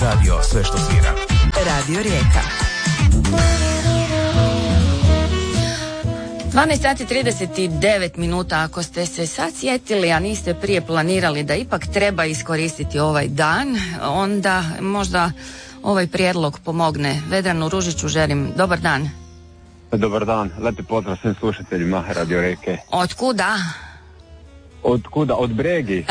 radio, sve što svira. Radio Rijeka. 12 sati 39 minuta, ako ste se sad sjetili, a niste prije planirali da ipak treba iskoristiti ovaj dan, onda možda ovaj prijedlog pomogne. Vedranu Ružiću želim dobar dan. Dobar dan, lepi pozdrav svim slušateljima Radio Rijeke. Od kuda? Od kuda? Od Bregi.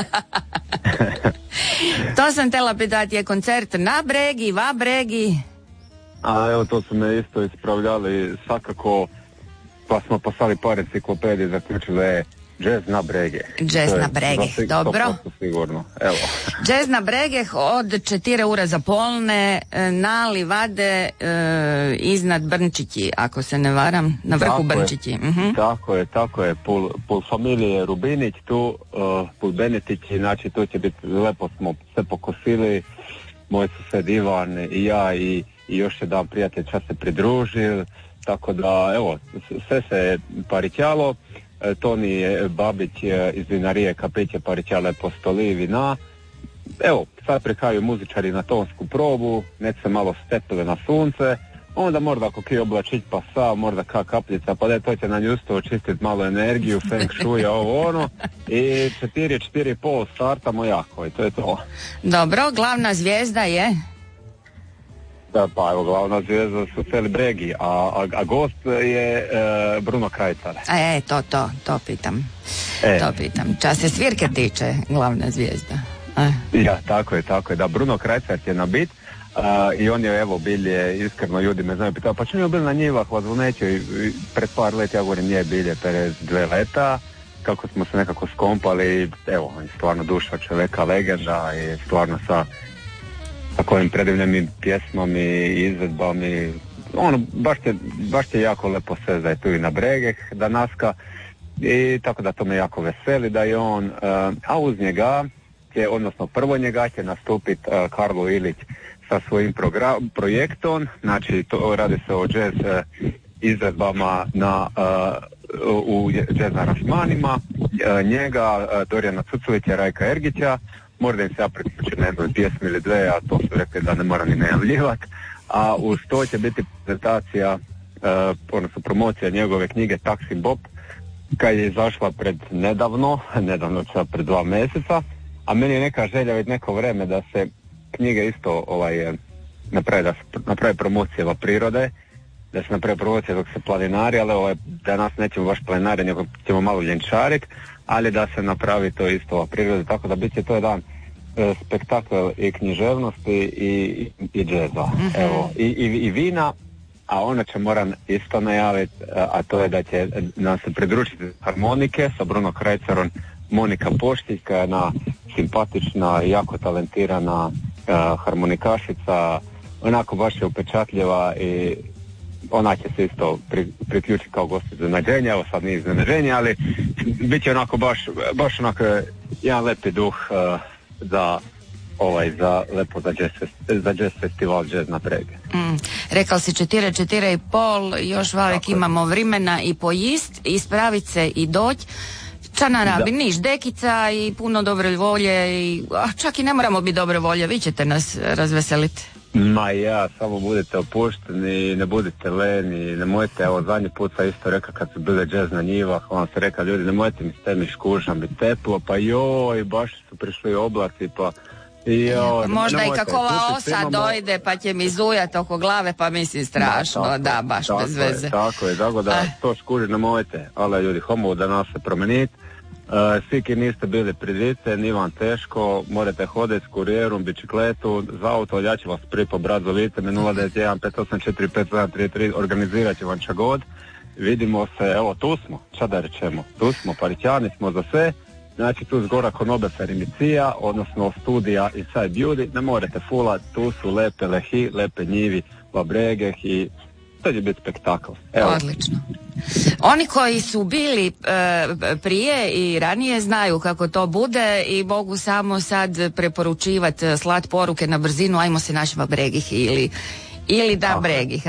To sam tela pitati, je koncert na Bregi, va Bregi? A evo, to su me isto ispravljali, svakako, pa smo poslali par enciklopedije, zaključili je jazz na Brege. Jazz na Brege, dobro. Sigurno, evo. Jazz na Brege od 4 ure za polne na livade iznad Brnčići, ako se ne varam, na vrhu Brnčići. Tako je, pol familije Rubinić tu, pol Benetići, znači tu će biti lepo, smo sve pokosili, moj sused Ivan i ja i još jedan prijatelj čas se pridružili, tako da evo, sve se parićalo. Toni Babić iz vinarije Kapiće parićale po stoli vina. Evo, sad prihaju muzičari na tonsku probu, nek se malo stepile na sunce, onda možda ako ki oblačić pa sa, možda kapljica, pa da to će na njusto očistiti malo energiju, feng shui, ovo ono, i 4,5 startamo jako i to je to. Dobro, glavna zvijezda je? Da, pa evo, glavna zvijezda su Celi Bregi, a gost je Bruno Krajcar. To pitam. To pitam. Čas se svirke tiče, glavna zvijezda. Ja, tako je, da, Bruno Krajcar je na bit i on je, evo, bilje, iskreno ljudi me znaju pitao, pa čemu je bil na njivah, vas zvuneću i pred par let, ja govorim, nije bilje, pred 2 leta, kako smo se nekako skompali, evo, on je stvarno duša čovjeka, legenda i stvarno sa kojim predivljenim pjesmom i izvedbami, ono, baš će jako lepo sve da je tu i na Bregeh, da naska, i tako da to me jako veseli da je on, a uz njega odnosno prvo njega će nastupiti Karlo Ilić sa svojim projektom, znači to radi se o jazz izvedbama u jazz aranžmanima, njega, Dorijana Cucovića, Rajka Ergića, možda im se ja priključim na jednoj pjesmi ili dve, a to su rekli da ne mora ni najavljivati, a uz to će biti prezentacija, odnosno promocija njegove knjige Taksim Bob, kad je izašla nedavno pred 2 mjeseca, a meni je neka želja već neko vreme da se knjige isto napravi promocija prirode, da se napravi promocija dok se planinari, ali danas nećemo baš planinari, nego ćemo malo ljenčarit, ali da se napravi to isto prirode, tako da bit će to jedan spektakl i književnosti i džeza. Mm-hmm. Evo, i vina, a ono će moram isto najaviti, a to je da će nam se pridružiti harmonike sa Bruno Krajcarom, Monika Poštić, koja je jedna simpatična, jako talentirana harmonikašica, onako baš je upečatljiva i ona će se isto priključiti kao gost iznenađenja, evo sad nije iznenađenje, ali bit će onako baš onako jedan lepi duh za jazz festival Jazz na Brege. Rekao si 4,5, još uvijek imamo vremena i pojist, ispraviti se i doći. Ča nam rabi, niš, dekica i puno dobre volje, čak i ne moramo biti dobre volje, vi ćete nas razveseliti. Ma ja, samo budete opušteni, ne budite leni, nemojte, evo zadnji put sam isto rekao kad su bile jazz na njivah, on se rekao ljudi nemojte mi stemiš kužam, bi teplo, pa joj, baš su prišli oblaci, pa možda i kako ova osa dojde pa će mi zujati oko glave, pa mislim strašno, baš bez veze. Tako je, da to škuži nemojte, ali ljudi, homo da nas se promeniti. Svi ki niste bili pridite, ni vam teško, morate hoditi s kurijerom, bicikletu, za auto, ja ću vas pripo brat zovite, me 091 584 5733, organizirat će vam ča god. Vidimo se, evo tu smo, šta da rečemo, tu smo, Parićani smo za sve. Znači tu zgora Konobe Ferimicija, odnosno studija i Side Beauty, ne morate fulat, tu su lepe lehi, lepe njivi, Bregeh i to će biti spektakl. Evo. Odlično. Oni koji su bili prije i ranije znaju kako to bude i mogu samo sad preporučivati, slat poruke na brzinu, ajmo se naći Bregih ili da bregih.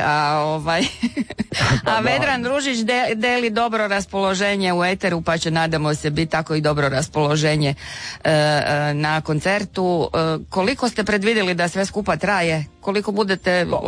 A Vedran Ružić deli dobro raspoloženje u eteru, pa će, nadamo se, biti tako i dobro raspoloženje na koncertu. Koliko ste predvidjeli da sve skupa traje? Koliko budete